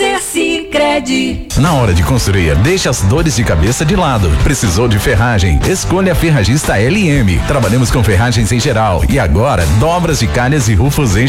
ser Sicredi. Na hora de construir, deixe as dores de cabeça de lado. Precisou de ferragem? Escolha a Ferragista LM. Trabalhamos com ferragens em geral e agora dobras de calhas e rufos em